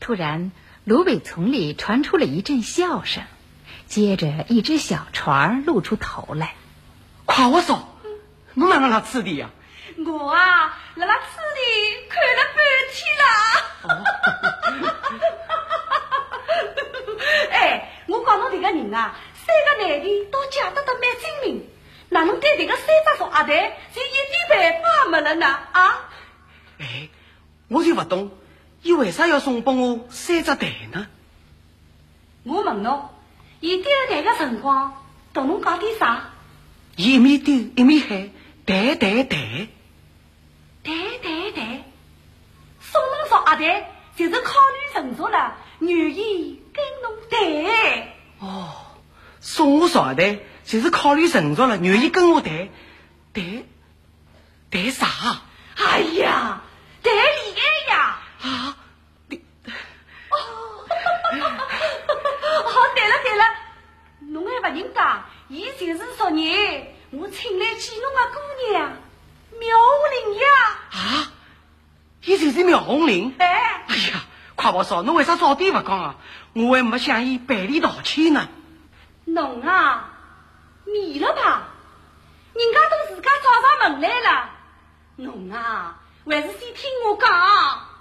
突然，芦苇丛里传出了一阵笑声，接着一只小船露出头来。 快我说，侬哪能来吃的呀？ 我啊，辣辣此地看了半天了。哎，我讲侬这个人啊，三个男的都嫁得蛮精明，哪能对这个三只傻蛋就一点办法没了呢？啊？ 哎，我就不懂，伊为啥要送拨我三只蛋呢？ 我问侬，伊丢蛋的辰光同侬讲点啥？ 伊一面丢一面喊蛋蛋蛋。 蛋蛋蛋，送侬傻蛋就是考虑成熟了，愿意跟侬谈。 哦，送我傻蛋就是考虑成熟了，愿意跟我谈谈啥？ 哎呀，谈恋爱呀！ 啊，你哦，对了，侬还不认得，伊就是昨日我请来见侬的姑娘苗红玲呀！ 啊，伊就是苗红玲。 哎呀，快宝嫂，侬为啥早点不讲啊？我还没向伊赔礼道歉呢。 侬啊，迷了吧？人家都自家找上门来了，侬啊，还是先听我讲。